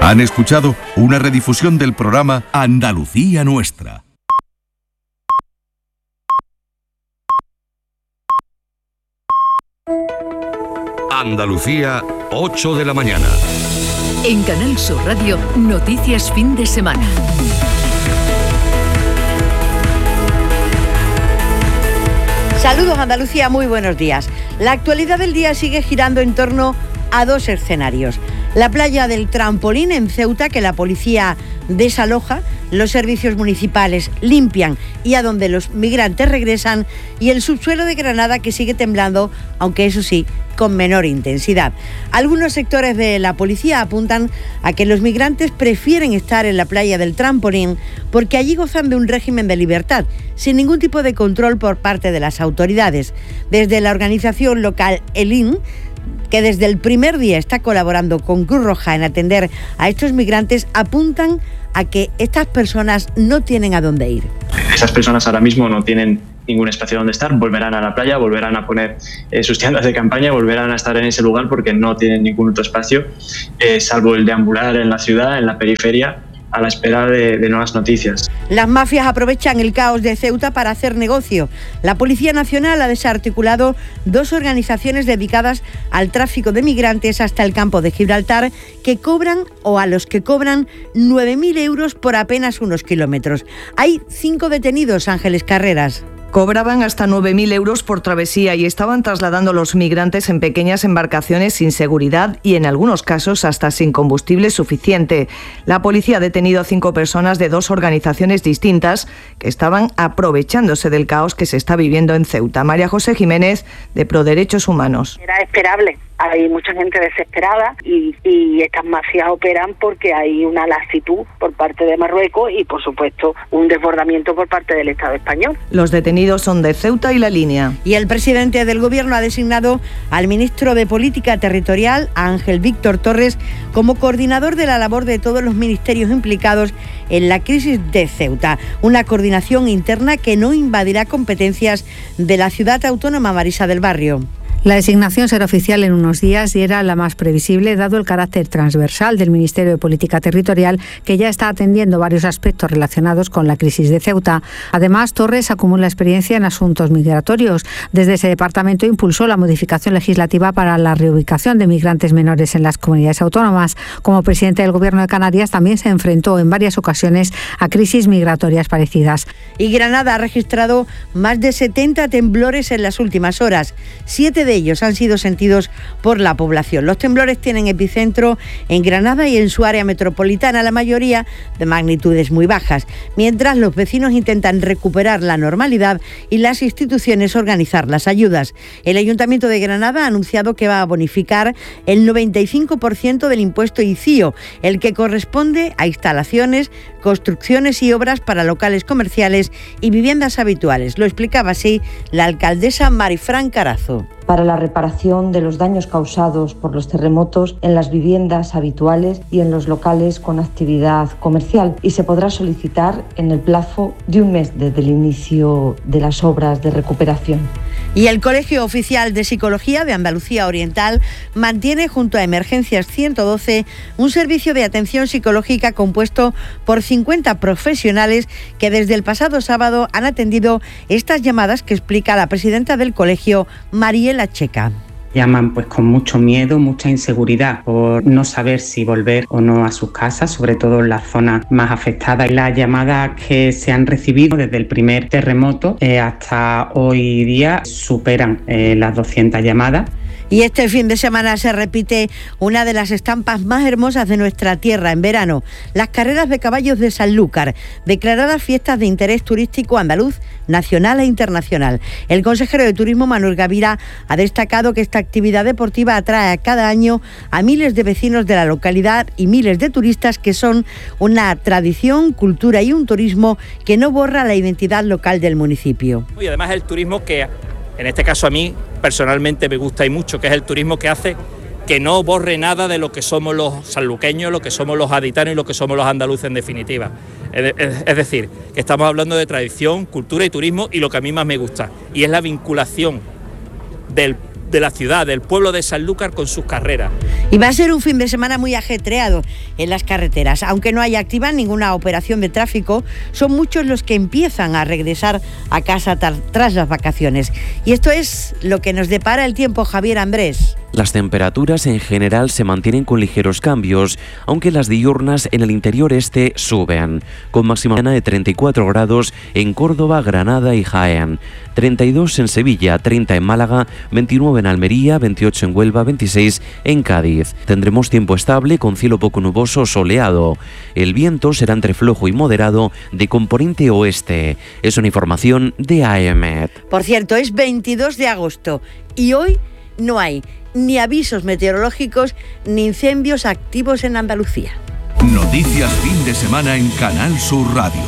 Han escuchado una redifusión del programa Andalucía Nuestra. Andalucía, 8 de la mañana. En Canal Sur Radio, Noticias Fin de Semana. Saludos Andalucía, muy buenos días. La actualidad del día sigue girando en torno a dos escenarios. La playa del Trampolín en Ceuta, que la policía desaloja, los servicios municipales limpian y a donde los migrantes regresan, y el subsuelo de Granada, que sigue temblando, aunque eso sí, con menor intensidad. Algunos sectores de la policía apuntan a que los migrantes prefieren estar en la playa del Trampolín porque allí gozan de un régimen de libertad, sin ningún tipo de control por parte de las autoridades. Desde la organización local ELIN, que desde el primer día está colaborando con Cruz Roja en atender a estos migrantes, apuntan a que estas personas no tienen a dónde ir. Esas personas ahora mismo no tienen ningún espacio donde estar, volverán a la playa, volverán a poner sus tiendas de campaña, volverán a estar en ese lugar porque no tienen ningún otro espacio, salvo el de ambular en la ciudad, en la periferia, a la espera de nuevas noticias. Las mafias aprovechan el caos de Ceuta para hacer negocio. La Policía Nacional ha desarticulado dos organizaciones dedicadas al tráfico de migrantes hasta el campo de Gibraltar, que cobran, o a los que cobran, 9.000 euros por apenas unos kilómetros. Hay 5 detenidos, Ángeles Carreras. Cobraban hasta 9.000 euros por travesía y estaban trasladando a los migrantes en pequeñas embarcaciones sin seguridad y en algunos casos hasta sin combustible suficiente. La policía ha detenido a 5 personas de 2 organizaciones distintas que estaban aprovechándose del caos que se está viviendo en Ceuta. María José Jiménez, de Proderechos Humanos. Era esperable. Hay mucha gente desesperada y estas mafias operan porque hay una laxitud por parte de Marruecos y, por supuesto, un desbordamiento por parte del Estado español. Los detenidos son de Ceuta y La Línea. Y el presidente del Gobierno ha designado al ministro de Política Territorial, Ángel Víctor Torres, como coordinador de la labor de todos los ministerios implicados en la crisis de Ceuta. Una coordinación interna que no invadirá competencias de la ciudad autónoma. Marisa del Barrio. La designación será oficial en unos días y era la más previsible, dado el carácter transversal del Ministerio de Política Territorial, que ya está atendiendo varios aspectos relacionados con la crisis de Ceuta. Además, Torres acumula experiencia en asuntos migratorios. Desde ese departamento impulsó la modificación legislativa para la reubicación de migrantes menores en las comunidades autónomas. Como presidente del Gobierno de Canarias, también se enfrentó en varias ocasiones a crisis migratorias parecidas. Y Granada ha registrado más de 70 temblores en las últimas horas. 7 de ellos han sido sentidos por la población. Los temblores tienen epicentro en Granada y en su área metropolitana, la mayoría de magnitudes muy bajas, mientras los vecinos intentan recuperar la normalidad y las instituciones organizar las ayudas. El Ayuntamiento de Granada ha anunciado que va a bonificar el 95% del impuesto ICIO, el que corresponde a instalaciones, construcciones y obras para locales comerciales y viviendas habituales. Lo explicaba así la alcaldesa Marifran Carazo. Para la reparación de los daños causados por los terremotos en las viviendas habituales y en los locales con actividad comercial, y se podrá solicitar en el plazo de un mes desde el inicio de las obras de recuperación. Y el Colegio Oficial de Psicología de Andalucía Oriental mantiene junto a Emergencias 112 un servicio de atención psicológica compuesto por 50 profesionales que desde el pasado sábado han atendido estas llamadas que explica la presidenta del colegio, Mariela Checa. Llaman pues con mucho miedo, mucha inseguridad por no saber si volver o no a sus casas, sobre todo en las zonas más afectadas. Las llamadas que se han recibido desde el primer terremoto hasta hoy día superan las 200 llamadas. Y este fin de semana se repite una de las estampas más hermosas de nuestra tierra en verano, las carreras de caballos de Sanlúcar, declaradas fiestas de interés turístico andaluz, nacional e internacional. El consejero de Turismo, Manuel Gavira, ha destacado que esta actividad deportiva atrae cada año a miles de vecinos de la localidad y miles de turistas, que son una tradición, cultura y un turismo que no borra la identidad local del municipio. Y además el turismo que, en este caso a mí personalmente me gusta y mucho, que es el turismo que hace que no borre nada de lo que somos los sanluqueños, lo que somos los gaditanos y lo que somos los andaluces en definitiva. Es decir, que estamos hablando de tradición, cultura y turismo, y lo que a mí más me gusta, y es la vinculación de la ciudad, del pueblo de Sanlúcar con sus carreras. Y va a ser un fin de semana muy ajetreado en las carreteras. Aunque no haya activa ninguna operación de tráfico, son muchos los que empiezan a regresar a casa tras las vacaciones. Y esto es lo que nos depara el tiempo, Javier Andrés. Las temperaturas en general se mantienen con ligeros cambios, aunque las diurnas en el interior este suben, con máxima de 34 grados en Córdoba, Granada y Jaén, 32 en Sevilla, 30 en Málaga, 29 en Almería, 28 en Huelva, 26 en Cádiz. Tendremos tiempo estable con cielo poco nuboso o soleado. El viento será entre flojo y moderado de componente oeste. Es una información de AEMET. Por cierto, es 22 de agosto y hoy no hay ni avisos meteorológicos ni incendios activos en Andalucía. Noticias fin de semana en Canal Sur Radio.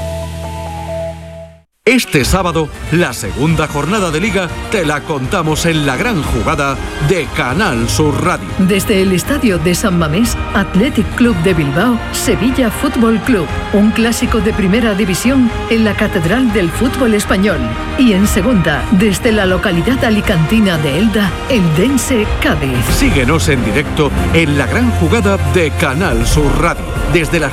Este sábado, la segunda jornada de Liga te la contamos en la gran jugada de Canal Sur Radio. Desde el estadio de San Mamés, Athletic Club de Bilbao, Sevilla Fútbol Club. Un clásico de primera división en la Catedral del Fútbol Español. Y en segunda, desde la localidad alicantina de Elda, Eldense Cádiz. Síguenos en directo en la gran jugada de Canal Sur Radio. Desde las